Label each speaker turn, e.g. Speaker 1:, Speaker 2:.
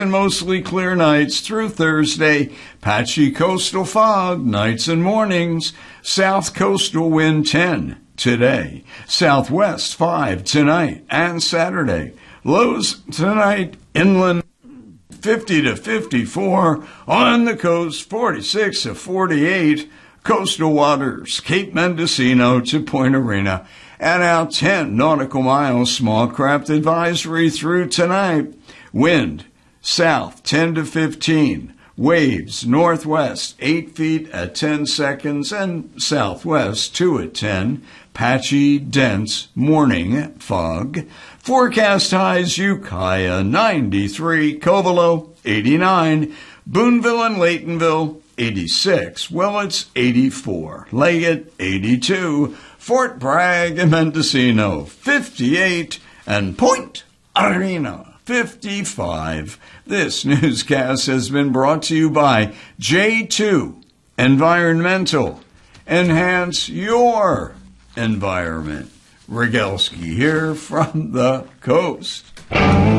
Speaker 1: And mostly clear nights through Thursday. Patchy coastal fog nights and mornings. South coastal wind 10 today. Southwest 5 tonight and Saturday. Lows tonight inland 50 to 54. On the coast 46 to 48. Coastal waters Cape Mendocino to Point Arena. And out 10 nautical miles. Small craft advisory through tonight. Wind south 10 to 15. Waves northwest 8 feet at 10 seconds and southwest 2 at 10. Patchy, dense morning fog. Forecast highs Ukiah 93, Covelo 89, Boonville and Laytonville 86, Willits 84, Leggett 82, Fort Bragg and Mendocino 58, and Point Arena 55. This newscast has been brought to you by J2 Environmental. Enhance your environment. Rogalski here from the coast.